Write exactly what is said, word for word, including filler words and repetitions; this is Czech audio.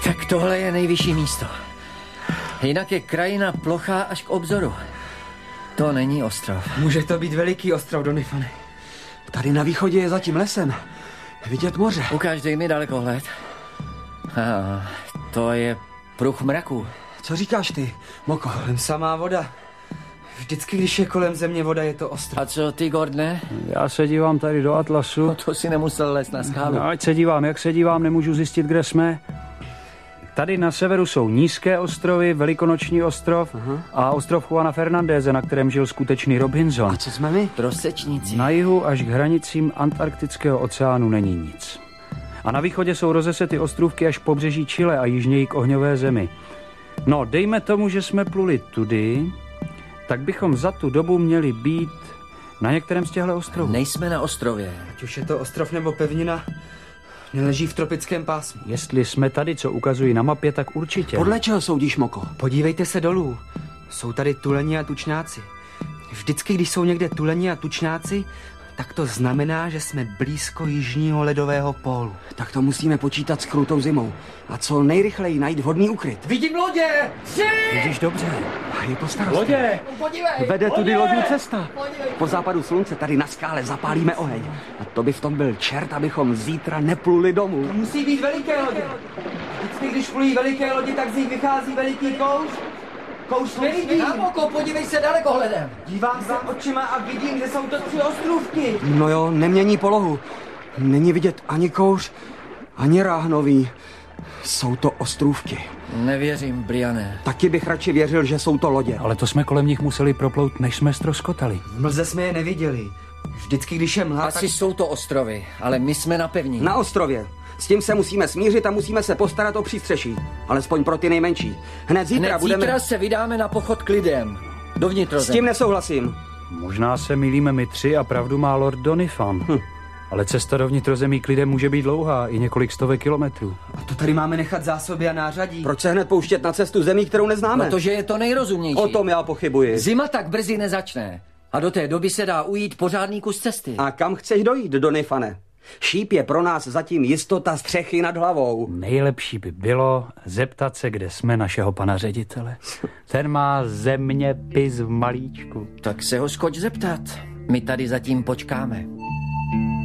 Tak tohle je nejvyšší místo. Jinak je krajina plochá až k obzoru. To není ostrov. Může to být veliký ostrov, Donifane. Tady na východě je zatím lesem. Vidět moře. Ukáž, dej mi dalekohled. Ah, to je pruh mraků. Co říkáš ty, Moko? Kolem samá voda. Vždycky, když je kolem země voda, je to ostrov. A co ty, Gordne? Já se dívám tady do atlasu. No to si nemusel lézt na skálu. No, ať se dívám, jak se dívám, nemůžu zjistit, kde jsme. Tady na severu jsou nízké ostrovy, Velikonoční ostrov uh-huh. a ostrov Juana Fernandéze, na kterém žil skutečný Robinson. A co jsme my? Trosečníci. Na jihu až k hranicím Antarktického oceánu není nic. A na východě jsou rozesety ostrůvky až k pobřeží Chile a jižněji k ohňové zemi. No, dejme tomu, že jsme pluli tudy, tak bychom za tu dobu měli být na některém z těchto ostrovů. Nejsme na ostrově. Ať už je to ostrov nebo pevnina, neleží v tropickém pásmu. Jestli jsme tady, co ukazují na mapě, tak určitě. Podle čeho soudíš, Moko? Podívejte se dolů. Jsou tady tuleni a tučňáci. Vždycky, když jsou někde tuleni a tučňáci, tak to znamená, že jsme blízko jižního ledového pólu. Tak to musíme počítat s krutou zimou. A co nejrychleji najít vhodný ukryt. Vidím lodě! Tři! Vidíš dobře. A je po starosti. Lodě! Podívej! Vede tudy lodě! lodní cesta. Po západu slunce tady na skále zapálíme oheň. A to by v tom byl čert, abychom zítra nepluli domů. To musí být veliké lodě. Vždycky, když plují veliké lodi, tak z nich vychází veliký kouř. Kouř nevidím. Na oko, podívej se dalekohledem. Dívám se očima a vidím, že jsou to tři ostrůvky. No jo, nemění polohu. Není vidět ani kouř, ani ráhnový. Jsou to ostrůvky. Nevěřím, Briane. Taky bych radši věřil, že jsou to lodě. Ale to jsme kolem nich museli proplout, než jsme ztroskotali. V mlze jsme je neviděli. Vždycky, když je mlha, Asi tak... jsou to ostrovy, ale my jsme na pevnině. Na ostrově. S tím se musíme smířit a musíme se postarat o přístřeší. Alespoň pro ty nejmenší. Hned zítra Hned budeme... zítra se vydáme na pochod k lidem. Do S vnitrozemí. tím nesouhlasím. Možná se mýlíme my tři a pravdu má Lord Doniphan. Hm. Ale cesta do vnitrozemí k lidem může být dlouhá, i několik stovek kilometrů. A to tady máme nechat zásoby a nářadí. Proč se hned pouštět na cestu zemí, kterou neznáme? Protože je to nejrozumnější. O tom já pochybuji. Zima tak brzy nezačne. A do té doby se dá ujít pořádný kus cesty. A kam chceš dojít, Donifane? Šíp je pro nás zatím jistota střechy nad hlavou. Nejlepší by bylo zeptat se, kde jsme našeho pana ředitele. Ten má zeměpis v malíčku. Tak se ho skoč zeptat. My tady zatím počkáme.